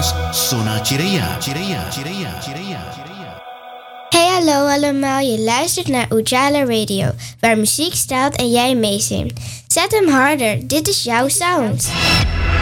was Sona Chiraya. Chiraya. Hey hallo allemaal, je luistert naar Ujala Radio, waar muziek staat en jij meezingt. Zet hem harder, dit is jouw sound.